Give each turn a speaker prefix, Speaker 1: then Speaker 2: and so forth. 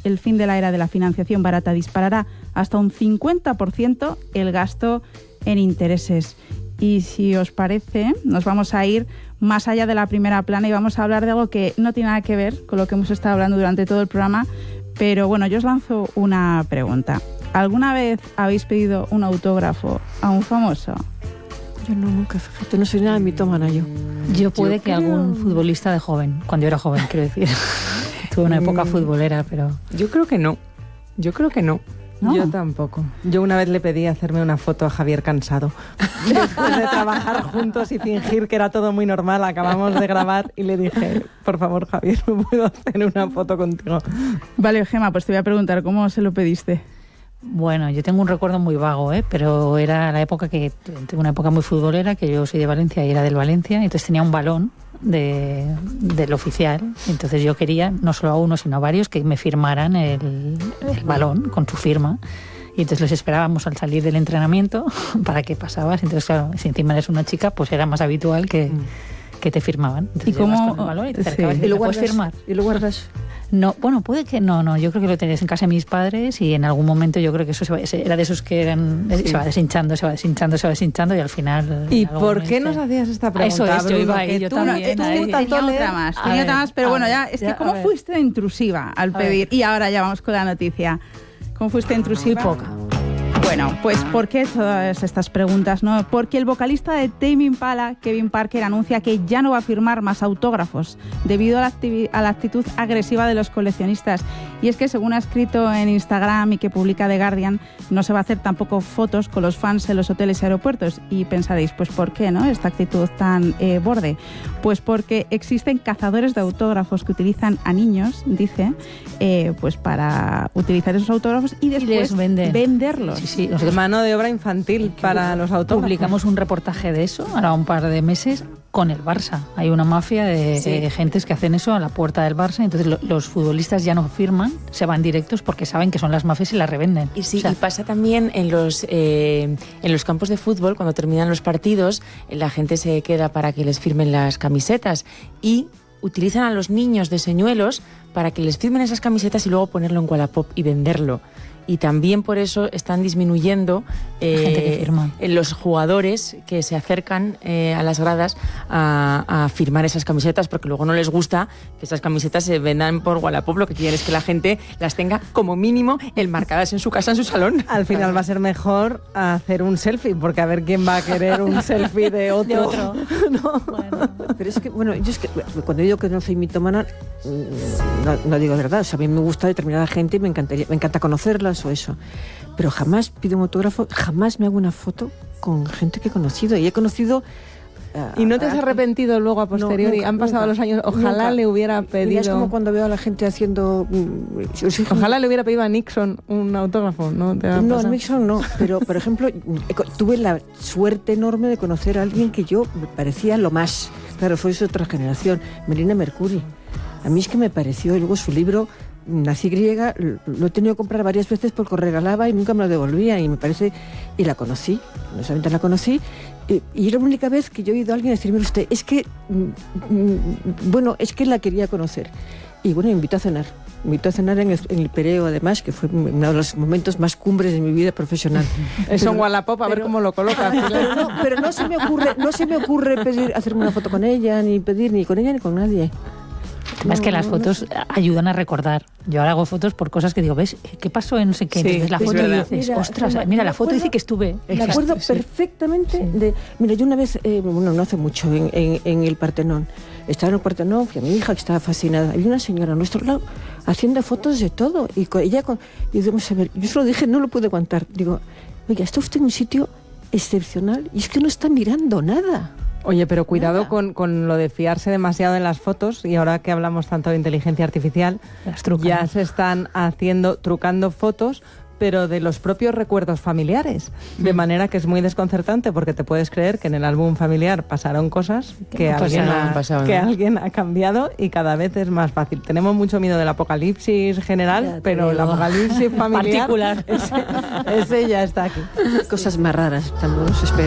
Speaker 1: el fin de la era de la financiación barata disparará hasta un 50% el gasto en intereses. Y si os parece, nos vamos a ir más allá de la primera plana y vamos a hablar de algo que no tiene nada que ver con lo que hemos estado hablando durante todo el programa. Pero bueno, yo os lanzo una pregunta. ¿Alguna vez habéis pedido un autógrafo a un famoso?
Speaker 2: Yo no, nunca, fíjate, no soy nada mitómana yo.
Speaker 3: Yo puede que algún futbolista de joven, cuando yo era joven, quiero decir. Tuve una época futbolera, pero...
Speaker 4: Yo creo que no.
Speaker 1: No.
Speaker 4: Yo tampoco. Yo una vez le pedí hacerme una foto a Javier Cansado. Después de trabajar juntos y fingir que era todo muy normal, acabamos de grabar y le dije, por favor, Javier, ¿me puedo hacer una foto contigo?
Speaker 1: Vale, Gemma, pues te voy a preguntar, ¿cómo se lo pediste?
Speaker 3: Bueno, yo tengo un recuerdo muy vago, pero era la época tengo una época muy futbolera, que yo soy de Valencia y era del Valencia, y entonces tenía un balón del oficial, entonces yo quería, no solo a uno, sino a varios, que me firmaran el balón con su firma, y entonces les esperábamos al salir del entrenamiento para que pasabas, entonces claro, si encima eres una chica, pues era más habitual que te firmaban. Entonces,
Speaker 1: ¿y cómo?
Speaker 3: con el balón y te acercabas,
Speaker 2: ¿Y lo
Speaker 3: puedes
Speaker 2: guardas?
Speaker 3: firmar?
Speaker 2: ¿Y lo guardas?
Speaker 3: No, bueno, puede que no, yo creo que lo tenías en casa de mis padres y en algún momento yo creo que eso era de esos que eran, sí. se va deshinchando y al final...
Speaker 4: ¿Y por qué nos hacías esta pregunta?
Speaker 3: Eso es, yo iba ahí,
Speaker 4: que
Speaker 3: yo
Speaker 4: tú
Speaker 3: también.
Speaker 1: Tenía otra más, pero bueno, ya, es que ¿cómo fuiste de intrusiva al pedir? Y ahora ya vamos con la noticia. ¿Cómo fuiste de intrusiva?
Speaker 3: Muy poca.
Speaker 1: Bueno, pues ¿por qué todas estas preguntas, no? Porque el vocalista de Tame Impala, Kevin Parker, anuncia que ya no va a firmar más autógrafos debido a la actitud agresiva de los coleccionistas. Y es que, según ha escrito en Instagram y que publica The Guardian, no se va a hacer tampoco fotos con los fans en los hoteles y aeropuertos. Y pensaréis, pues ¿por qué, no? Esta actitud tan borde. Pues porque existen cazadores de autógrafos que utilizan a niños, dice, pues para utilizar esos autógrafos y después venderlos.
Speaker 3: Sí,
Speaker 4: mano de obra infantil para los autógrafos.
Speaker 3: Publicamos un reportaje de eso, ahora un par de meses, con el Barça. Hay una mafia de gentes que hacen eso a la puerta del Barça, entonces los futbolistas ya no firman, se van directos porque saben que son las mafias y las revenden.
Speaker 5: Y sí, y pasa también en los campos de fútbol, cuando terminan los partidos, la gente se queda para que les firmen las camisetas y utilizan a los niños de señuelos para que les firmen esas camisetas y luego ponerlo en Wallapop y venderlo. Y también por eso están disminuyendo los jugadores que se acercan a las gradas a firmar esas camisetas, porque luego no les gusta que esas camisetas se vendan por Wallapop. Lo que quieren es que la gente las tenga como mínimo enmarcadas en su casa, en su salón.
Speaker 4: Al final va a ser mejor hacer un selfie, porque a ver quién va a querer un selfie de otro.
Speaker 2: ¿No? Bueno. Pero es que, bueno, yo es que cuando digo que no soy mitómana, no digo verdad. O sea, a mí me gusta determinada gente y me encanta conocerla o eso, pero jamás pido un autógrafo, jamás me hago una foto con gente que he conocido, y he conocido...
Speaker 4: ¿Y no te has arrepentido luego a posteriori?
Speaker 2: Nunca,
Speaker 4: Han pasado los años, ojalá le hubiera pedido...
Speaker 2: Es como cuando veo a la gente haciendo...
Speaker 4: Ojalá le hubiera pedido a Nixon un autógrafo, ¿no?
Speaker 2: No, a Nixon no, pero por ejemplo, tuve la suerte enorme de conocer a alguien que yo me parecía lo más... Claro, fue de otra generación, Melina Mercuri. A mí es que me pareció, y luego su libro... Nací griega, lo he tenido que comprar varias veces porque regalaba y nunca me lo devolvía, y me parece, y la conocí, no solamente la conocí, y era la única vez que yo he oído a alguien decirme, usted, es que la quería conocer, y bueno, me invitó a cenar en el Pireo, además, que fue uno de los momentos más cumbres de mi vida profesional.
Speaker 4: Eso en Wallapop, a ver cómo lo colocas.
Speaker 2: Pero no se me ocurre pedir, hacerme una foto con ella, ni con ella ni con nadie.
Speaker 3: Es que las fotos ayudan a recordar. Yo ahora hago fotos por cosas que digo, ¿ves? ¿Qué pasó en no sé qué?
Speaker 4: Sí,
Speaker 3: entonces la foto y dices, ostras, mira, la foto dice que estuve.
Speaker 2: Me acuerdo perfectamente de... Mira, yo una vez, no hace mucho, en el Partenón. Estaba en el Partenón, fui a mi hija que estaba fascinada. Había una señora a nuestro lado haciendo fotos de todo. Y digamos, a ver, yo se lo dije, no lo pude aguantar. Digo, oiga, está usted en un sitio excepcional y es que no está mirando nada.
Speaker 4: Oye, pero cuidado con lo de fiarse demasiado en las fotos, y ahora que hablamos tanto de inteligencia artificial, ya se están trucando fotos, pero de los propios recuerdos familiares, de manera que es muy desconcertante, porque te puedes creer que en el álbum familiar pasaron cosas que alguien ha cambiado, y cada vez es más fácil. Tenemos mucho miedo del apocalipsis general, pero el apocalipsis familiar,
Speaker 3: particular,
Speaker 4: ese ya está aquí.
Speaker 2: Cosas más raras, tampoco se espera.